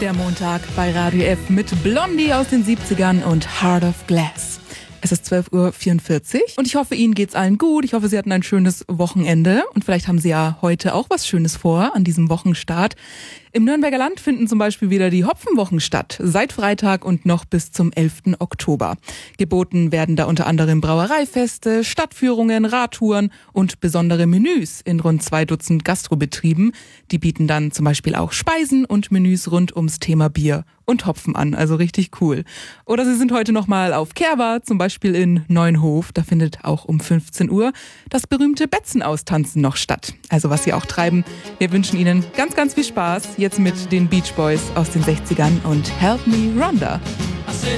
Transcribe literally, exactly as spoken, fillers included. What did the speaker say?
Der Montag bei Radio F mit Blondie aus den siebzigern und Heart of Glass. Es ist zwölf Uhr vierundvierzig und ich hoffe, Ihnen geht's allen gut. Ich hoffe, Sie hatten ein schönes Wochenende und vielleicht haben Sie ja heute auch was Schönes vor an diesem Wochenstart. Im Nürnberger Land finden zum Beispiel wieder die Hopfenwochen statt, seit Freitag und noch bis zum elften Oktober. Geboten werden da unter anderem Brauereifeste, Stadtführungen, Radtouren und besondere Menüs in rund zwei Dutzend Gastrobetrieben. Die bieten dann zum Beispiel auch Speisen und Menüs rund ums Thema Bier und Hopfen an, also richtig cool. Oder Sie sind heute nochmal auf Kerwa, zum Beispiel in Neunhof. Da findet auch um fünfzehn Uhr das berühmte Betzenaustanzen noch statt. Also was Sie auch treiben. Wir wünschen Ihnen ganz, ganz viel Spaß. Jetzt mit den Beach Boys aus den sechzigern und Help Me Rhonda.